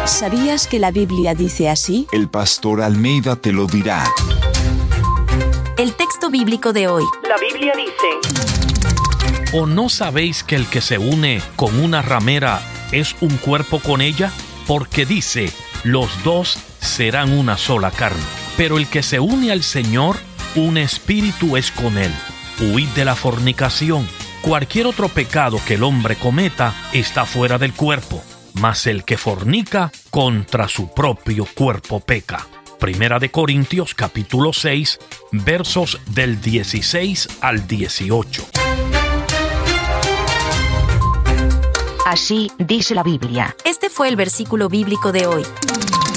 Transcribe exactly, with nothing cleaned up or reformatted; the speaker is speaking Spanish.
¿Sabías que la Biblia dice así? El pastor Almeida te lo dirá. El texto bíblico de hoy. La Biblia dice: ¿O no sabéis que el que se une con una ramera es un cuerpo con ella? Porque dice, los dos serán una sola carne. Pero el que se une al Señor, un espíritu es con él. Huid de la fornicación. Cualquier otro pecado que el hombre cometa está fuera del cuerpo, mas el que fornica contra su propio cuerpo peca. Primera de Corintios capítulo seis, versos del dieciséis al dieciocho. Así dice la Biblia. Este fue el versículo bíblico de hoy.